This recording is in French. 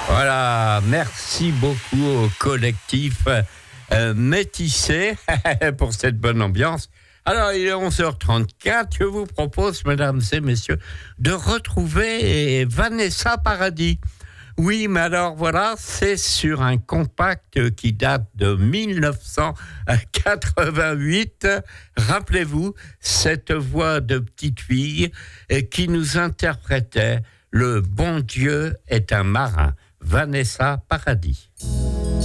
Voilà, merci beaucoup au collectif Métissé pour cette bonne ambiance. Alors, il est 11h34, je vous propose, mesdames et messieurs, de retrouver Vanessa Paradis. Oui, mais alors voilà, c'est sur un compact qui date de 1988. Rappelez-vous, cette voix de petite fille qui nous interprétait « Le bon Dieu est un marin ». Vanessa Paradis.